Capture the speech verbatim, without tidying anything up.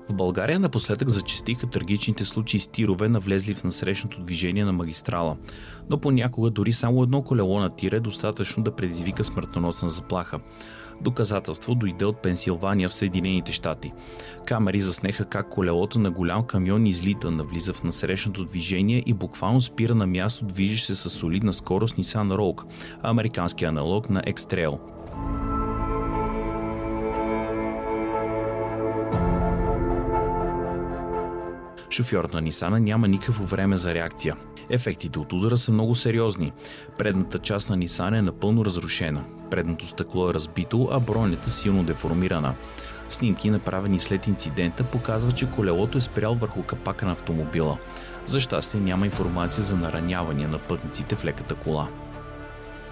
В България напоследък зачестиха трагичните случаи с тирове, навлезли в насрещното движение на магистрала. Но понякога дори само едно колело на тир е достатъчно да предизвика смъртоносна заплаха. Доказателство дойде от Пенсилвания в Съединените щати. Камери заснеха как колелото на голям камион излита, навлиза в насрещното движение и буквално спира на място, движещ се със солидна скорост Nissan Rogue, американски аналог на X-Trail. Шофьорът на Нисана няма никакво време за реакция. Ефектите от удара са много сериозни. Предната част на Нисан е напълно разрушена. Предното стъкло е разбито, а бронята силно деформирана. Снимки, направени след инцидента, показват, че колелото е спрял върху капака на автомобила. За щастие няма информация за наранявания на пътниците в леката кола.